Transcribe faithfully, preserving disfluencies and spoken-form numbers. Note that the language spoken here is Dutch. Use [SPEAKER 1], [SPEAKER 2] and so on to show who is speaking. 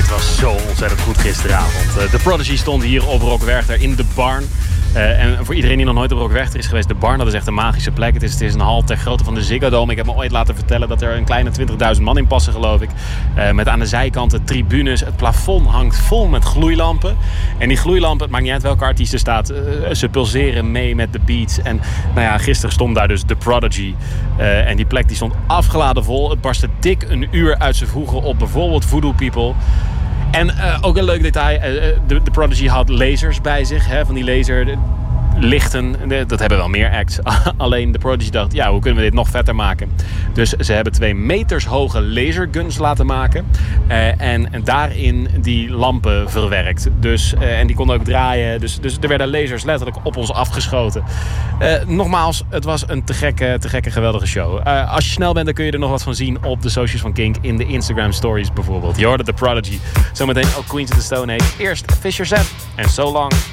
[SPEAKER 1] Dit was zo ontzettend goed gisteravond. Uh, The Prodigy stond hier op Rock Werchter in de Barn. Uh, en voor iedereen die nog nooit op Rock Werchter is geweest, de Barn, dat is echt een magische plek. Het is, het is een hal ter grootte van de Ziggo Dome. Ik heb me ooit laten vertellen dat er een kleine twintigduizend man in passen, geloof ik. Uh, met aan de zijkanten tribunes. Het plafond hangt vol met gloeilampen. En die gloeilampen, het maakt niet uit welke artiest er staat, uh, ze pulseren mee met de beats. En nou ja, gisteren stond daar dus The Prodigy. Uh, en die plek die stond afgeladen vol. Het barstte dik een uur uit zijn voegen op bijvoorbeeld Voodoo People. En uh, ook een leuk detail, uh, de, de Prodigy had lasers bij zich, hè, van die laserlichten. Dat hebben wel meer acts. Alleen de Prodigy dacht, ja, hoe kunnen we dit nog vetter maken? Dus ze hebben twee meters hoge laserguns laten maken. Uh, en, en daarin die lampen verwerkt. Dus, uh, en die konden ook draaien. Dus, dus er werden lasers letterlijk op ons afgeschoten. Uh, nogmaals, het was een te gekke, te gekke geweldige show. Uh, als je snel bent, dan kun je er nog wat van zien op de socials van Kink. In de Instagram stories bijvoorbeeld. Je hoorde The Prodigy. Zometeen ook Queens of the Stone Age. Eerst Fisher Zep en So Long.